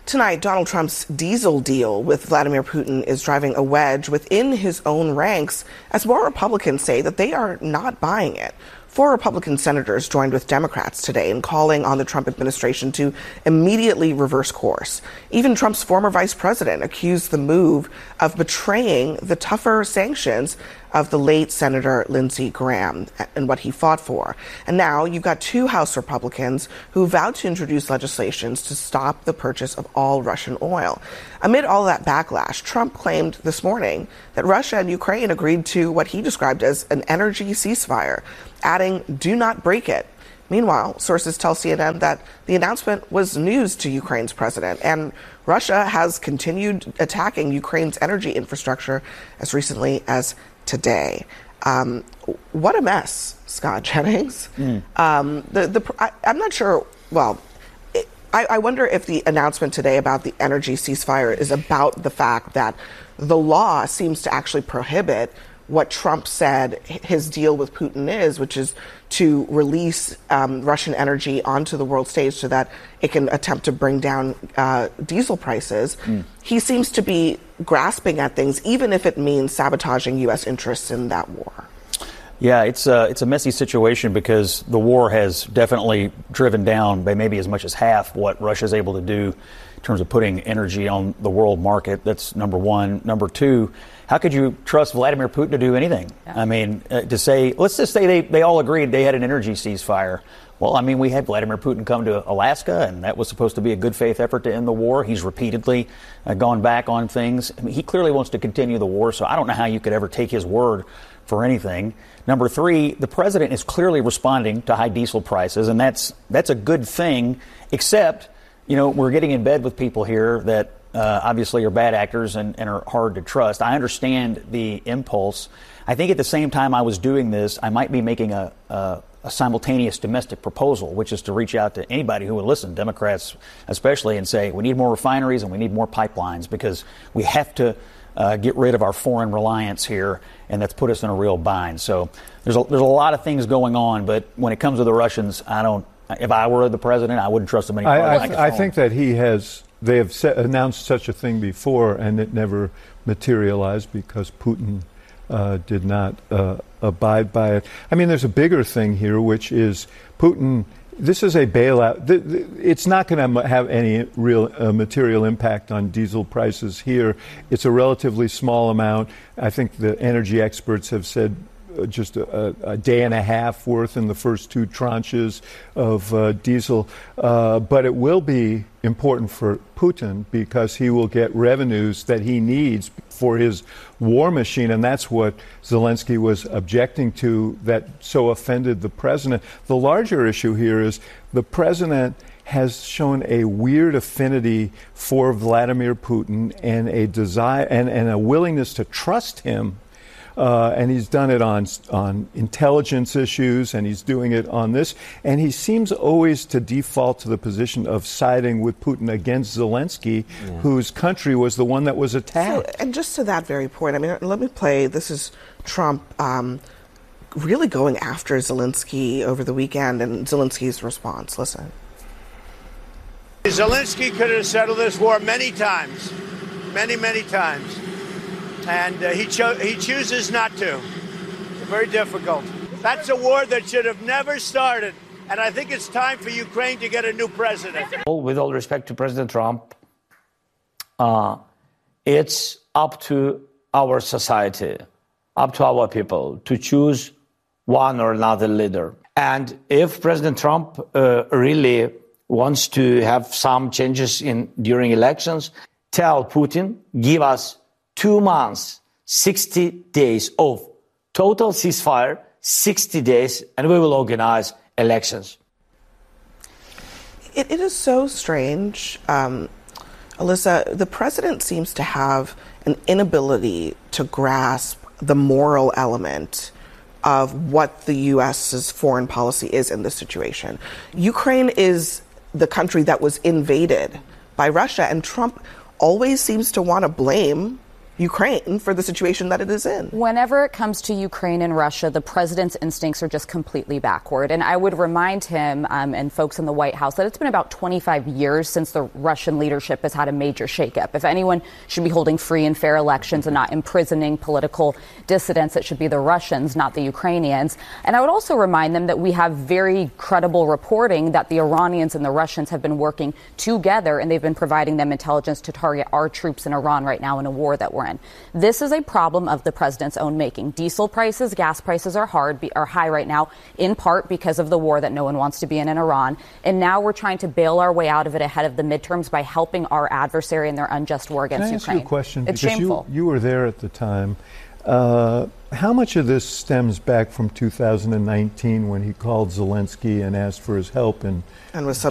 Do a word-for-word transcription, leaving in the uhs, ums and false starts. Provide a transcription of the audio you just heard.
Tonight, Donald Trump's diesel deal with Vladimir Putin is driving a wedge within his own ranks as more Republicans say that they are not buying it. Four Republican senators joined with Democrats today in calling on the Trump administration to immediately reverse course. Even Trump's former vice president accused the move of betraying the tougher sanctions of the late Senator Lindsey Graham and what he fought for. And now you've got two House Republicans who vowed to introduce legislations to stop the purchase of all Russian oil. Amid all that backlash, Trump claimed this morning that Russia and Ukraine agreed to what he described as an energy ceasefire, adding, "Do not break it." Meanwhile, sources tell C N N that the announcement was news to Ukraine's president, and Russia has continued attacking Ukraine's energy infrastructure as recently as today. Um, what a mess, Scott Jennings. Mm. Um, the, the, I, I'm not sure, well, it, I, I wonder if the announcement today about the energy ceasefire is about the fact that the law seems to actually prohibit what Trump said his deal with Putin is, which is to release um, Russian energy onto the world stage so that it can attempt to bring down uh, diesel prices. Mm. He seems to be grasping at things, even if it means sabotaging U S interests in that war. Yeah, it's a, it's a messy situation because the war has definitely driven down by maybe as much as half what Russia's able to do in terms of putting energy on the world market. That's number one. Number two, how could you trust Vladimir Putin to do anything? Yeah. I mean, uh, to say, let's just say they, they all agreed they had an energy ceasefire. Well, I mean, we had Vladimir Putin come to Alaska, and that was supposed to be a good faith effort to end the war. He's repeatedly uh, gone back on things. I mean, he clearly wants to continue the war, so I don't know how you could ever take his word for anything. Number three, the president is clearly responding to high diesel prices, and that's that's a good thing, except, you know, we're getting in bed with people here that uh, obviously are bad actors and, and are hard to trust. I understand the impulse. I think at the same time I was doing this, I might be making a, a, a simultaneous domestic proposal, which is to reach out to anybody who would listen, Democrats especially, and say we need more refineries and we need more pipelines because we have to Uh, get rid of our foreign reliance here, and that's put us in a real bind. So there's a, there's a lot of things going on, but when it comes to the Russians, I don't. If I were the president, I wouldn't trust them any I, further. I, th- I think that he has. They have set, announced such a thing before, and it never materialized because Putin uh, did not uh, abide by it. I mean, there's a bigger thing here, which is Putin. This is a bailout. It's not going to have any real uh, material impact on diesel prices here. It's a relatively small amount. I think the energy experts have said uh, just a, a day and a half worth in the first two tranches of uh, diesel. Uh, but it will be important for Putin because he will get revenues that he needs for his war machine, and that's what Zelensky was objecting to that so offended the president. The larger issue here is the president has shown a weird affinity for Vladimir Putin and a desire and, and a willingness to trust him. Uh, and he's done it on on intelligence issues, and he's doing it on this. And he seems always to default to the position of siding with Putin against Zelensky, yeah. whose country was the one that was attacked. So, and just to that very point, I mean, let me play. This is Trump um, really going after Zelensky over the weekend, and Zelensky's response. Listen. Zelensky could have settled this war many times, many, many times. And uh, he, cho- he chooses not to. It's very difficult. That's a war that should have never started. And I think it's time for Ukraine to get a new president. With all respect to President Trump, uh, it's up to our society, up to our people to choose one or another leader. And if President Trump uh, really wants to have some changes in during elections, tell Putin, give us two months, sixty days of total ceasefire, sixty days, and we will organize elections. It, it is so strange, um, Alyssa. The president seems to have an inability to grasp the moral element of what the U S's foreign policy is in this situation. Ukraine is the country that was invaded by Russia, and Trump always seems to want to blame Ukraine for the situation that it is in. Whenever it comes to Ukraine and Russia, the president's instincts are just completely backward. And I would remind him um, and folks in the White House that it's been about twenty-five years since the Russian leadership has had a major shakeup. If anyone should be holding free and fair elections and not imprisoning political dissidents, it should be the Russians, not the Ukrainians. And I would also remind them that we have very credible reporting that the Iranians and the Russians have been working together, and they've been providing them intelligence to target our troops in Iran right now in a war that we're in. This is a problem of the president's own making. Diesel prices, gas prices are hard, are high right now, in part because of the war that no one wants to be in in Iran. And now we're trying to bail our way out of it ahead of the midterms by helping our adversary in their unjust war against Can I ask Ukraine. you a question? It's because shameful. You, you were there at the time. Uh, how much of this stems back from two thousand nineteen when he called Zelensky and asked for his help in And was